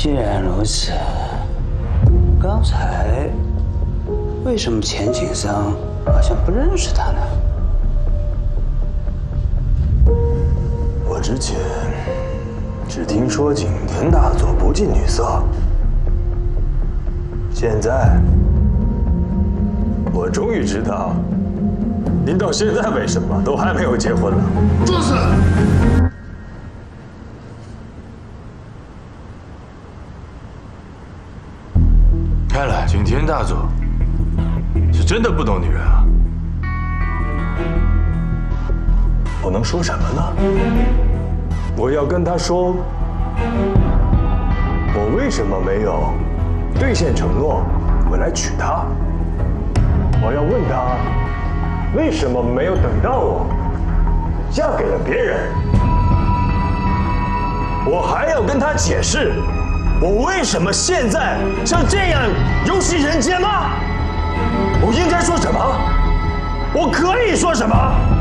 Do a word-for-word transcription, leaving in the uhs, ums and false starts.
既然如此，刚才为什么钱景生好像不认识他呢？ 我之前只听说景田大佐不近女色，现在我终于知道，您到现在为什么都还没有结婚了。 住手！ 看来景田大佐是真的不懂女人啊！我能说什么呢？我要跟他说，我为什么没有兑现承诺回来娶她？我要问他，为什么没有等到我嫁给了别人？我还要跟他解释，我为什么现在像这样游戏人间吗？我应该说什么？我可以说什么？